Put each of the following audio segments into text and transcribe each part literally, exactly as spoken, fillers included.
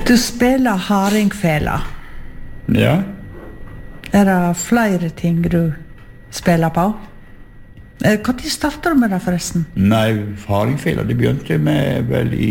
Du spiller hardingfela. Ja. Er det flere ting du spiller på? Hva tid startet du med det forresten? Nei, hardingfela, det begynte med vel i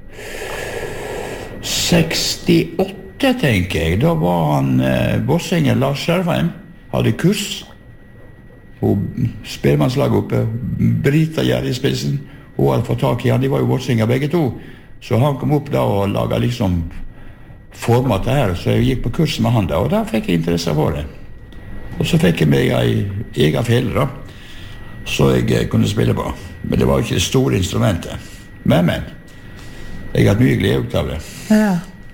sekstiåtte, tenker jeg. Da var han, eh, bossingen Lars Skjervheim, hadde kurs. Og spellemannslaget oppe, Brita Gjerri i spissen, hun hadde fått tak i han, de var jo bossinger begge to. Så han kom opp da og laget liksom format det her, så jeg gikk på kurs med han da, og da fikk jeg interesse for det. Og så fikk jeg meg en egen fele da, så jeg kunne spille på. Men det var jo ikke det store instrumentet. Men, men, jeg har hatt mye glede ut av det. Ja.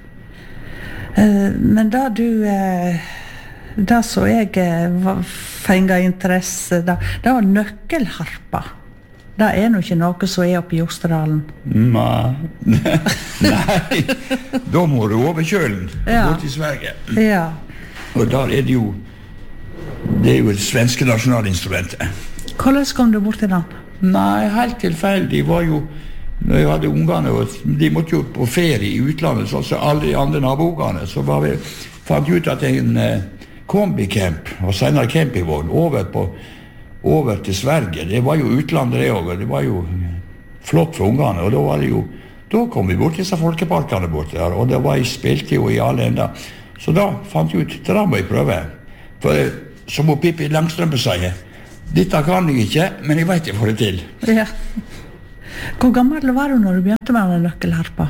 Uh, men da du, uh, da så jeg uh, fenget interesse, da, da var nøkkelharpa. Det er nå ikke noe som er oppe i Jostedalen. Nei, nei, da må du over kjølen, ja. Bort i Sverige. Ja. Og der er det jo, det er jo det svenske nasjonalinstrumentet. Hvordan kom du bort til den? Nei, helt tilfeldig var jo, når jeg hadde ungene, og de måtte jo på ferie i utlandet, så altså alle de andre naboene, så var vi, fant ut at en eh, kombicamp, og senere campingvogn, over på over til Sverige, det var jo utlandet det også, det var jo flott for ungene, og da var det jo, da kom vi bort til disse folkeparkene bort der, og det var jeg spilte jo i alle enda, så da fant jeg ut, det må jeg prøve, for som Pippi Langstrømpe sier, dette kan jeg ikke, men jeg vet jeg får det til. Ja. Hvor gammel var du når du begynte med den nøkkelharpa?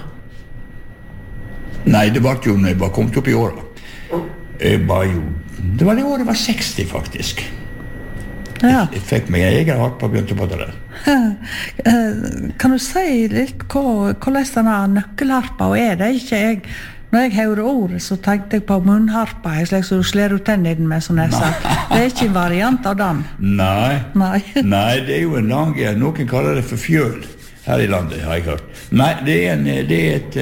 Nei, det var jo når jeg var kommet opp i året. Jeg var jo, det var det året jeg var seksti faktisk. Ja. Jeg fikk meg en egen harpa og begynte på det der. Kan du si litt hva, hvordan denne nøkkelharpa er? Det er ikke jeg, når jeg hører ordet, så tenkte jeg på munnharpa, jeg slik som du sler ut tennene med, som jeg sa. Det er ikke en variant av den. Nei. Nei. Nei, det er jo en lang, noen kaller det for fjøl her i landet, har jeg hørt. Nei, det er, en, det er et,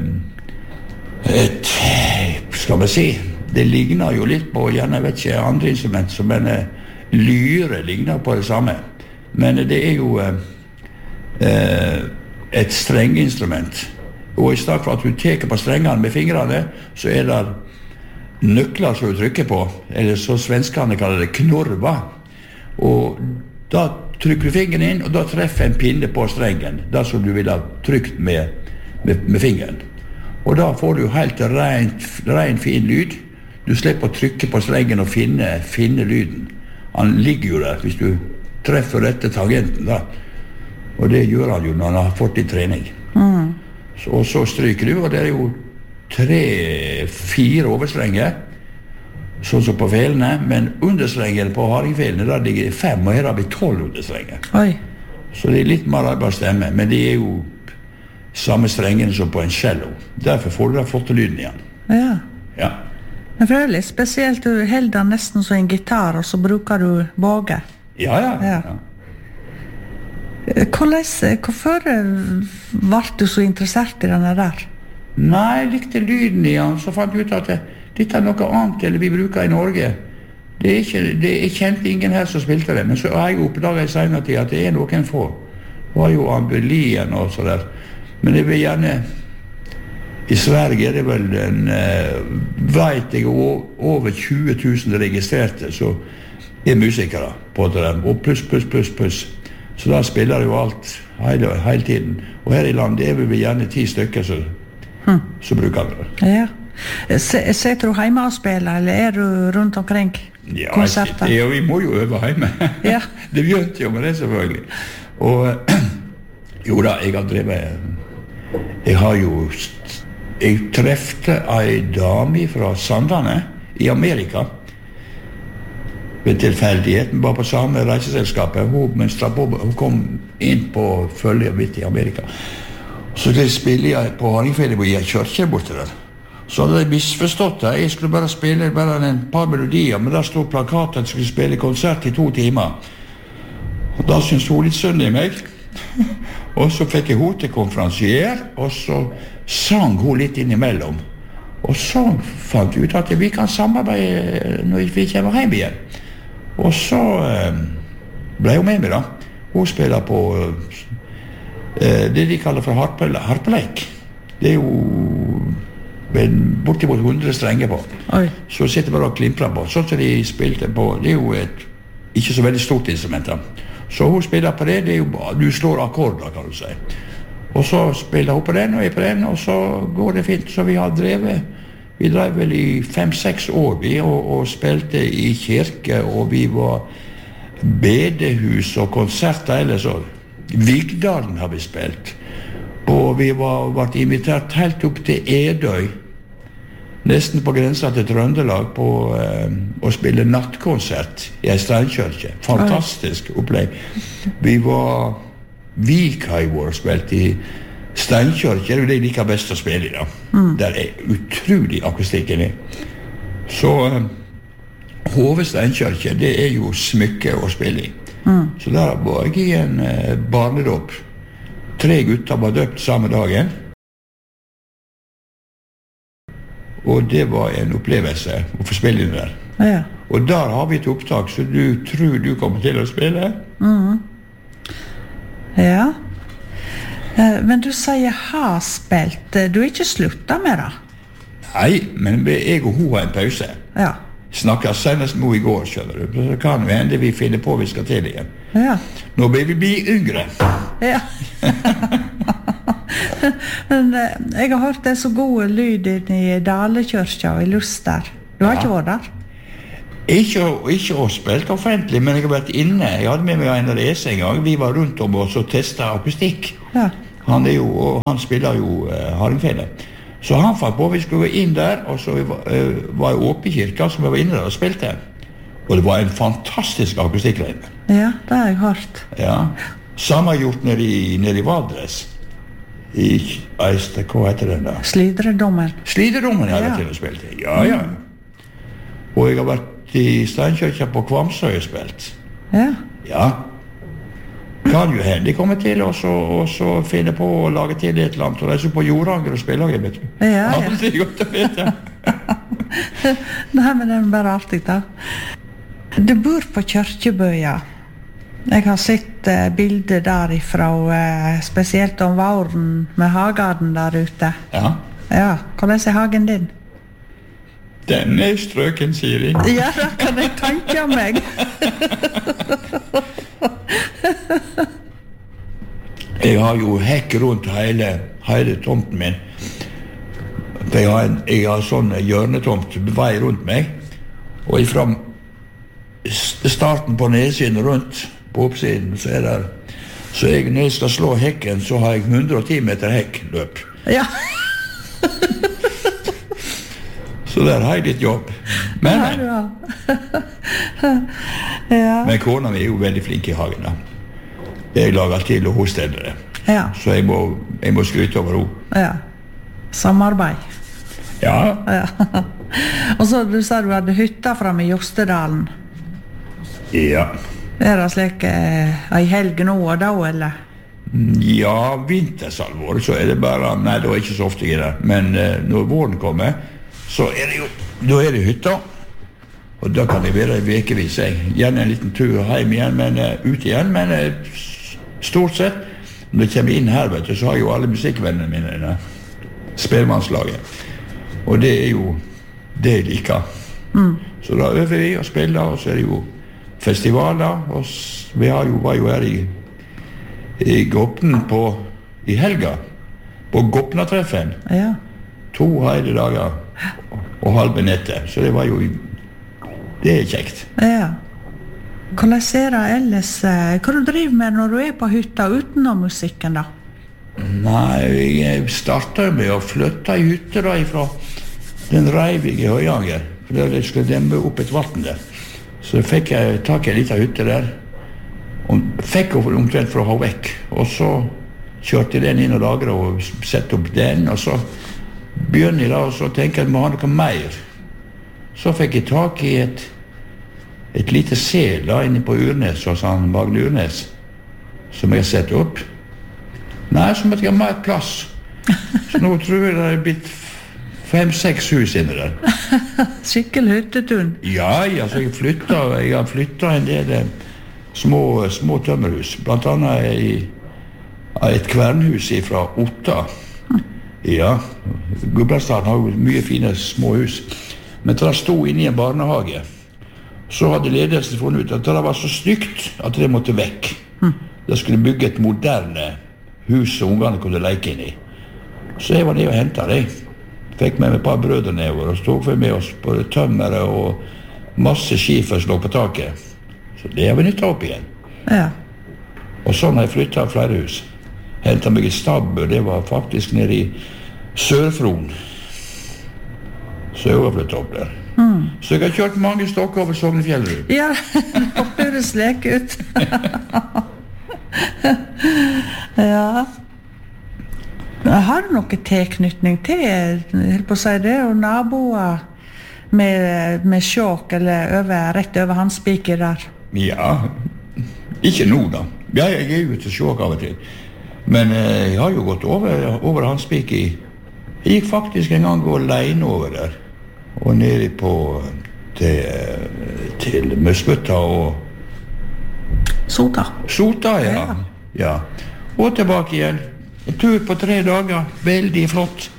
et, skal man si, det ligner jo litt på, gjerne vet ikke, andre instrument, som en lyre ligner på det samme, men det er jo eh, et strengeinstrument, og i stedet for at du teker på strengene med fingrene, så er det nøkler som du trykker på, eller så svenskene kaller det knorva, og da trykker du fingeren inn, og da treffer en pinne på strengen, det som du vil ha trykt med, med, med fingeren, og da får du helt rent, ren fin lyd. Du slipper å trykke på strengen og finne, finne lyden. Han ligger jo der hvis du treffer rette tangenten da. Og det gjør han jo når han har fått litt trening. Mm. Så, og så stryker du, og det er jo tre, fire overstrenger, sånn som på felene, men understrengen på hardingfelene, der ligger fem, og her har vi tolv understrenger. Oi. Så det er litt mer arbeid stemme, men det er jo samme strengen som på en cello. Derfor får du da fått lyden igjen. Ja. Ja. Men for det er litt spesielt, du holder den nesten som en gitar, og så bruker du båge. Ja, ja. ja. ja. Hvordan, hvorfor ble du så interessert i denne der? Nei, jeg likte lyden i han, så fant jeg ut at det, dette er noe annet enn vi bruker i Norge. Det er ikke, det, jeg kjente ingen her som spilte det, men så har jeg oppdaget i senere tid at det er noen få. Det var jo Ambulien og så der. Men jeg vil gjerne... I Sverige er det vel en, uh, vet jeg, over tjue tusen registrerte, så er musikere på det der, og pluss, pluss, pluss, pluss. Så da spiller jo alt hele, hele tiden. Og her i landet er vi gjerne ti stykker, så, hmm. så bruker vi det. Ja. Sitter du hjemme og spiller, eller er du rundt omkring ja, konserter? Ja, vi må jo øve hjemme. Ja. Det begynte jo med det, selvfølgelig. Og jo da, jeg har drevet, jeg har jo... Jeg trefte en dame fra Sandane i Amerika ved tilfeldigheten, bare på samme reiseselskapet. Hun, på, hun kom inn på følget mitt i Amerika. Så det spiller jeg på hardingfele i en kjørkje borte der. Så hadde jeg misforstått det. Jeg skulle bare spille bare en par melodier, men der stod plakaten at jeg skulle spille konsert i to timer. Og da syntes hun litt synd i meg. Og så fikk jeg hun til konferansier, og så sang hun litt innimellom. Og så fant vi ut at vi kan samarbeide når vi kommer hjem igjen. Og så eh, ble hun med meg da. Hun spiller på eh, det de kaller for harpe, harpeleik. Det er jo med bortimot hundre strenger på. Oi. Så sitter bare og klimprer på. Sånn som de spilte på, det er jo et ikke så veldig stort instrument. Da. Så hun spiller på det, det er jo bare, du slår akkorder, kan du si. Og så spiller hun på den, og jeg på den, og så går det fint. Så vi har drevet, vi drev vel i fem-seks år, vi, og, og spilte i kirke, og vi var bedehus og konserter, eller så. Vigdalen har vi spilt. Og vi var, var invitert helt opp til Edøy, nesten på grensen til Trøndelag, på eh, å spille nattkonsert i en steinkirke. Fantastisk opplegg. Vi var Vika i vår spilt i steinkirke, det er jo det jeg liker best å spille i da. Mm. Der er utrolig akustikken i. Så eh, Hove steinkirke, det er jo smykke å spille i. Mm. Så der var jeg i en eh, barnedåp. Tre gutter var døpt samme dagen. Og det var en opplevelse å få spille inn der. Ja. Og der har vi et opptak, så du tror du kommer til å spille. Mm. Ja. Eh, men du sier har spilt. Du er ikke sluttet med det? Nei, men jeg og hun har en pause. Ja. Snakket senest med henne i går, skjønner du. Så kan jo hende vi finner på vi skal til igjen. Ja. Nå blir vi bli yngre. Ja. Men eh, jeg har hørt det så gode lyden i Dalekirka og i Luster. Du har ja. ikke vært der? Ikke, ikke å spilt offentlig, men jeg har vært inne. Jeg hadde med meg en rese en gang. Vi var rundt om oss og testet akustikk. Ja. Han, er jo, og han spiller jo uh, hardingfele. Så han fant på vi skulle gå inn der, og så var, uh, var jeg åpen i kirka, som jeg var inne der og spilte. Og det var en fantastisk akustikk der inne. Ja, det har jeg hørt. Ja. Samme gjort nede i, nede i Valdres. I Eiste, hva heter den da? Slidredommen. Slidredommen har jeg ja. til å spille. Ja, ja. Og jeg har vært i Steinkirka på Kvamsøy og spilt. Ja. Ja. Kan jo hende de kommer til og så, og så finne på å lage til et eller annet. Og reiser på Jordanger og spiller, vet du. Ja, ja. Det er godt å vite. Nei, men det er bare artig da. Du bor på Kjørkjebøya. Jeg har sett uh, bilder derifra, uh, spesielt om våren med hagen der ute. Ja. Ja, hvordan er hagen din? Den er strøken, sier de. Ja, det kan jeg tenke meg. Jeg har jo hekk rundt hele, hele tomten min. Jeg har, en, jeg har sånn hjørnetomt vei rundt meg, og fra starten på nedsiden rundt, på oppsiden, så er det, så jeg, når jeg skal slå hekken, så har jeg hundre og ti meter hekkløp. Ja. Så der har jeg litt jobb. Men, ja, ja. men kona mi er jo veldig flink i hagen da. Jeg lager til og hun steller det. Ja. Så jeg må, jeg må skryte over henne. Ja. Samarbeid. Ja. Ja. Og så du sa du hadde hytta frem i Jostedalen. Ja. Er det slik eh, ei helg nå og da, eller? Ja, vintersalvår, så er det bare, nei, det er ikke så ofte i det. Men eh, når våren kommer, så er det jo, da er det hytta. Og da kan det være vekevis, jeg. Gjerne en liten tur hjem igjen, men uh, ut igjen, men uh, stort sett, når jeg kommer inn her, vet du, så har jeg jo alle musikkvennene mine, spellemannslaget. Og det er jo det jeg liker. Mm. Så da øver vi og spiller, og så er det jo festivaler, og vi har jo, var jo her i, i Gopnen på, i helga, på Gopnatreffen. Ja. To hele dager, og halve nettet, så det var jo, det er kjekt. Ja. Hvordan er det ellers, hva du driver med når du er på hytta utenom musikken da? Nei, jeg startet med å flytte i hytte da, fra den Reivig i Høyanger, for der jeg skulle demme opp et vatten der. Så fikk jeg tak i en liten hytte der, og fikk jeg omtrent for å ha vekk, og så kjørte jeg den inn og lagret og sette opp den, og så begynner jeg da, og så tenker jeg, må ha noe mer. Så fikk jeg tak i et, et lite sel da, inne på Urnes, hos han Magne Urnes, som jeg setter opp. Nei, så måtte jeg ha mer plass. Så nå tror jeg det er blitt fem-seks hus inne der. Skikkelig hyttetun. Ja, ja, så jeg, flyttet, jeg har flyttet en del eh, små, små tømmerhus. Blant annet i, et kvernhus fra Otta. Ja, Gudbrandsdalen har jo mye fine små hus. Men da jeg stod inne i en barnehage, så hadde ledelsen funnet ut at det var så stygt at det måtte vekk. Mm. Det skulle bygge et moderne hus som ungene kunne leke inn i. Så jeg var nede og hentet det. Fikk med meg et par brødre nedover, og stod for med oss på tømmere og masse skifer som lå på taket. Så det har vi nyttet opp igjen. Ja. Og sånn har jeg flyttet flere hus. Hentet meg i Stabbu, det var faktisk nede i Sør-Fron. Så jeg har flyttet opp der. Mm. Så jeg har kjørt mange stokker over Sognefjellrud. Ja, det høres lek ut. Ja. Har du noe tilknytning til, jeg på å si det, og naboer med, med sjåk, eller over, rett over Handsvik der? Ja, ikke nå da. Ja, jeg er jo til sjåk av og til. Men eh, jeg har jo gått over, over Handsvik i. Jeg gikk faktisk en gang alene over der. Og nede på til, til Møsbøtta og Sota. Sota, ja. ja. Ja. Og tilbake igjen. En tur på tre dager. Veldig flott.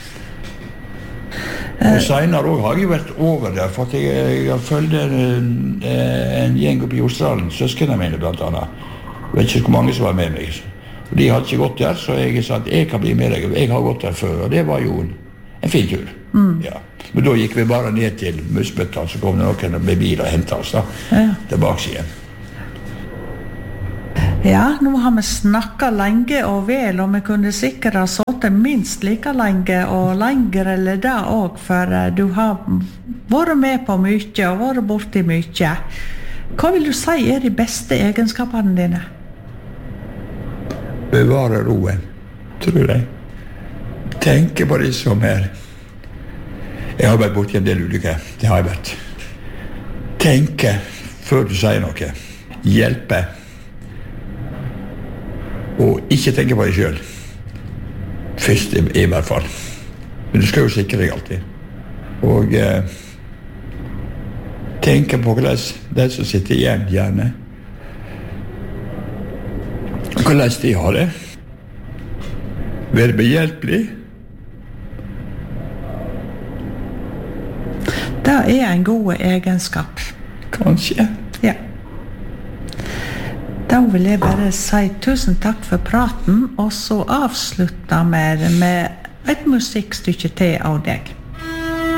Og senere også har jeg vært over der, for at jeg, jeg følte en, en gjeng oppe i Australien, søskene mine blant annet. Jeg vet ikke hvor mange som var med meg. De hadde ikke gått der, så jeg sa at jeg kan bli med deg. Jeg har gått der før, og det var jo en, en fin tur. Mm. Ja. Men da gikk vi bare ned til Møsbøtta, så kom det noen med bil og hentet oss da, ja. Tilbake igjen. Ja, nå har vi snakket lenge og vel, og vi kunne sikkert ha sittet minst like lenge og lenger eller det også, for du har vært med på mye og vært borti mye. Hva vil du si er de beste egenskapene dine? Bevare roen, tror jeg. Tenke på det som er. Jeg har vært borti en del ulykker, det har jeg vært. Tenke før du sier noe. Hjelpe. Og ikke tenke på deg selv. Først i, i hvert fall. Men du skal jo sikre deg alltid. Og eh, tenke på hvordan de som sitter igjen gjerne. Hvordan de har det. Være behjelpelig. Det er en god egenskap. Kanskje. Ja. Da vil jeg bare si tusen takk for praten, og så avslutte med, med et musikkstykke til av deg.